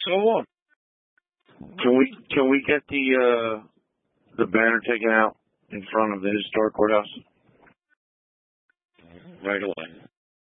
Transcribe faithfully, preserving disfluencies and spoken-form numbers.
So on. Can we can we get the uh, the banner taken out in front of the historic courthouse? Right away.